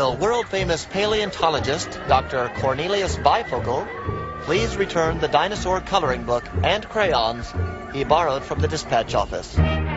will world-famous paleontologist Dr. Cornelius Bifogel please return the dinosaur coloring book and crayons he borrowed from the dispatch office?